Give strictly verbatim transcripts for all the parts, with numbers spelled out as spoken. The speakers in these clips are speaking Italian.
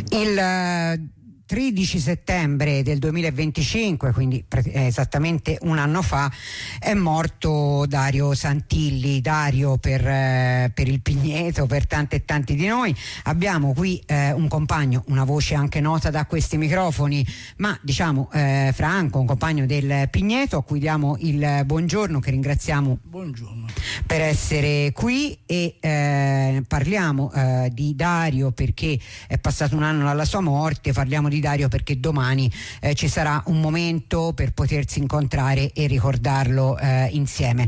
Il tredici settembre del duemilaventicinque, quindi esattamente un anno fa, è morto Dario Santilli. Dario per, eh, per il Pigneto, per tanti e tanti di noi. Abbiamo qui eh, un compagno, una voce anche nota da questi microfoni, ma diciamo eh, Franco, un compagno del Pigneto, a cui diamo il buongiorno, che ringraziamo buongiorno. per essere qui, e eh, parliamo eh, di Dario perché è passato un anno dalla sua morte. Parliamo di Dario perché domani eh, ci sarà un momento per potersi incontrare e ricordarlo eh, insieme.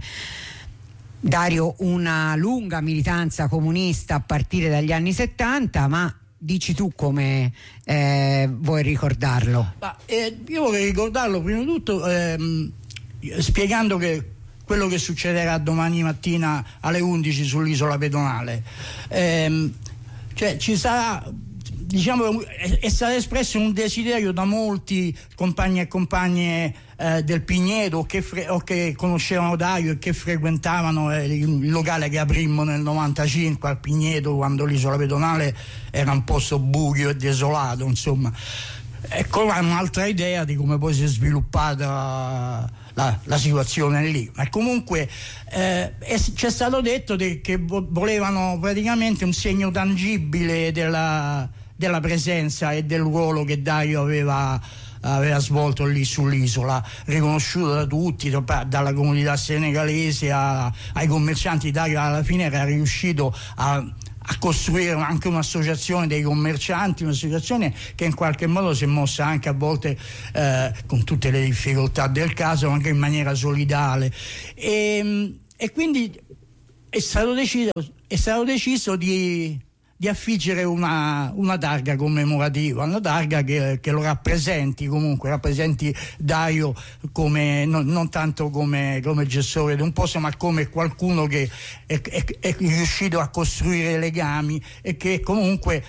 Dario, una lunga militanza comunista a partire dagli anni settanta, ma dici tu come eh, vuoi ricordarlo? Ma, eh, io vorrei ricordarlo prima di tutto ehm, spiegando che quello che succederà domani mattina alle undici sull'isola pedonale, ehm, cioè ci sarà, diciamo, è, è stato espresso un desiderio da molti compagni e compagne eh, del Pigneto che fre- o che conoscevano Dario e che frequentavano eh, il locale che aprimmo nel novantacinque al Pigneto, quando l'isola pedonale era un posto buio e desolato, insomma. Ecco un'altra idea di come poi si è sviluppata la, la situazione lì. Ma comunque eh, è, c'è stato detto de, che volevano praticamente un segno tangibile della, della presenza e del ruolo che Dario aveva, aveva svolto lì sull'isola, riconosciuto da tutti, dalla comunità senegalese a, ai commercianti. Dario alla fine era riuscito a a costruire anche un'associazione dei commercianti, un'associazione che in qualche modo si è mossa anche a volte eh, con tutte le difficoltà del caso, anche in maniera solidale, e, e quindi è stato deciso, è stato deciso di, di affiggere una, una targa commemorativa, una targa che, che lo rappresenti, comunque rappresenti Dario come, non, non tanto come, come gestore di un posto, ma come qualcuno che è, è, è riuscito a costruire legami e che comunque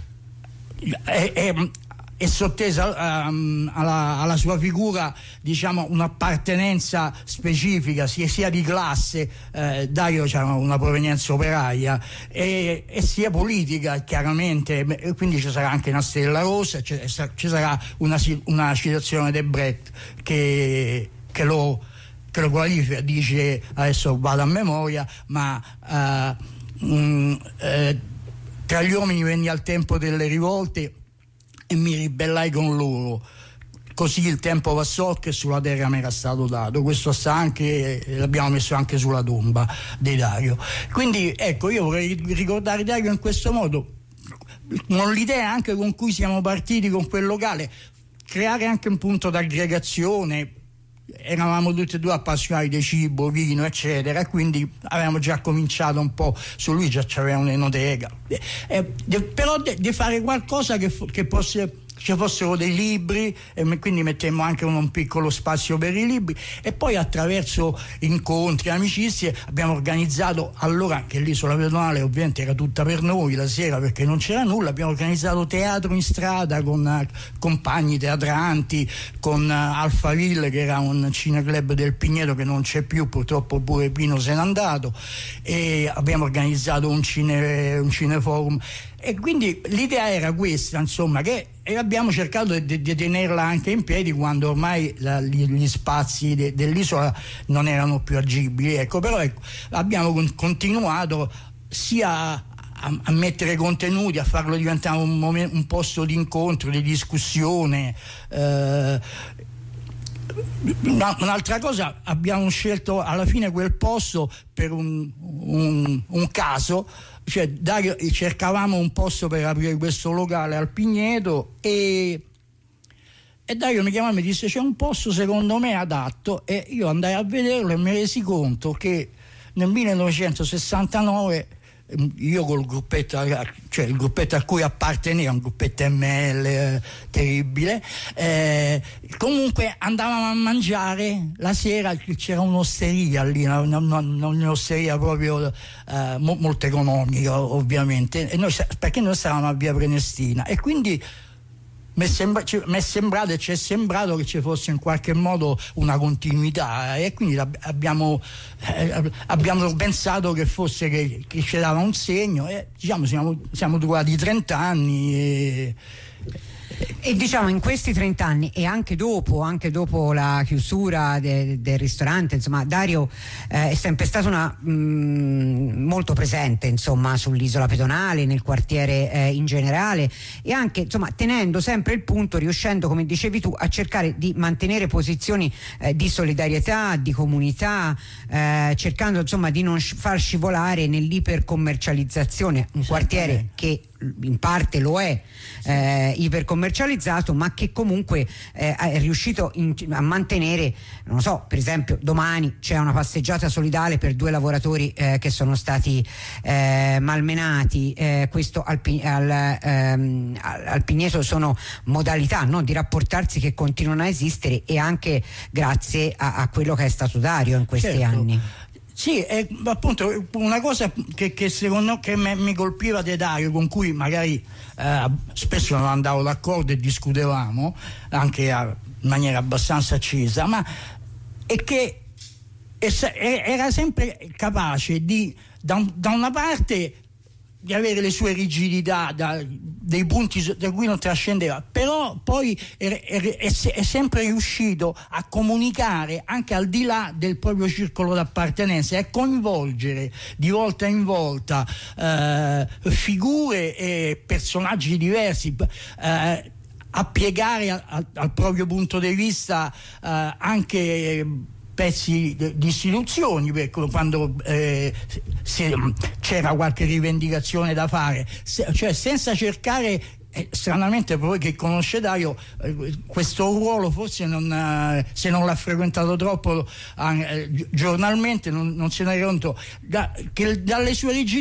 è, è, è sottesa um, alla, alla sua figura, diciamo, un'appartenenza specifica sia, sia di classe, eh, Dario c'ha una provenienza operaia, e, e sia politica chiaramente, e quindi ci sarà anche una stella rossa, ci, ci sarà una, una citazione di Brecht che, che lo che lo qualifica, dice, adesso vado a memoria, ma uh, mh, eh, tra gli uomini venni al tempo delle rivolte e mi ribellai con loro, così il tempo passò che sulla terra mi era stato dato. Questo sta anche, l'abbiamo messo anche sulla tomba di Dario. Quindi ecco, io vorrei ricordare Dario in questo modo, con l'idea anche con cui siamo partiti con quel locale, creare anche un punto d'aggregazione. Eravamo tutti e due appassionati di cibo, vino, eccetera, e quindi avevamo già cominciato un po' su lui, già c'aveva un'enoteca, eh, de, però di fare qualcosa che, che fosse, ci fossero dei libri, e quindi mettemmo anche un, un piccolo spazio per i libri, e poi attraverso incontri, amicizie abbiamo organizzato, allora che l'isola pedonale ovviamente era tutta per noi la sera perché non c'era nulla, abbiamo organizzato teatro in strada con uh, compagni teatranti, con uh, Alphaville, che era un cineclub del Pigneto che non c'è più, purtroppo pure Pino se n'è andato, e abbiamo organizzato un, cine, un cineforum. E quindi l'idea era questa, insomma, che e abbiamo cercato di, di tenerla anche in piedi quando ormai la, gli, gli spazi de, dell'isola non erano più agibili, ecco. Però ecco, abbiamo con, continuato sia a, a mettere contenuti, a farlo diventare un, momento, un posto di incontro, di discussione. Eh, un'altra cosa, abbiamo scelto alla fine quel posto per un, un, un caso. Cioè, Dario, cercavamo un posto per aprire questo locale al Pigneto, e, e Dario mi chiamò e mi disse: c'è un posto secondo me adatto, e io andai a vederlo e mi resi conto che nel millenovecentosessantanove io col gruppetto, cioè il gruppetto a cui apparteneva, un gruppetto M L eh, terribile, eh, comunque andavamo a mangiare la sera, c'era un'osteria lì, una, una, un'osteria proprio eh, mo, molto economica ovviamente, e noi, perché noi stavamo a via Prenestina, e quindi mi è, sembra, mi è sembrato e ci è sembrato che ci fosse in qualche modo una continuità, e quindi abbiamo, eh, abbiamo pensato che fosse che, che ci dava un segno, e diciamo siamo, siamo durati trenta anni e, E diciamo in questi trenta anni e anche dopo, anche dopo la chiusura de, del ristorante, insomma, Dario eh, è sempre stato una, mh, molto presente, insomma, sull'isola pedonale, nel quartiere eh, in generale, e anche, insomma, tenendo sempre il punto, riuscendo, come dicevi tu, a cercare di mantenere posizioni eh, di solidarietà, di comunità, eh, cercando, insomma, di non far scivolare nell'ipercommercializzazione, un quartiere che in parte lo è eh, ipercommercializzato, ma che comunque eh, è riuscito in, a mantenere, non so, per esempio domani c'è una passeggiata solidale per due lavoratori eh, che sono stati eh, malmenati, eh, questo al, al, ehm, al Pigneto sono modalità, no, di rapportarsi che continuano a esistere, e anche grazie a, a quello che è stato Dario in questi certo. anni. Sì, è appunto una cosa che, che secondo che me, mi colpiva di Dario, con cui magari eh, spesso non andavo d'accordo e discutevamo anche a, in maniera abbastanza accesa, ma è che era sempre capace di, da, da una parte, di avere le sue rigidità, da, dei punti da cui non trascendeva, però poi è, è, è, è sempre riuscito a comunicare anche al di là del proprio circolo d'appartenenza e a coinvolgere di volta in volta eh, figure e personaggi diversi, eh, a piegare a, a, al proprio punto di vista eh, anche pezzi di istituzioni, perché quando eh, se c'era qualche rivendicazione da fare, se, cioè senza cercare, eh, stranamente poi che conosce Dario, eh, questo ruolo forse non, eh, se non l'ha frequentato troppo eh, giornalmente non, non se ne rende conto, da, che dalle sue rigidità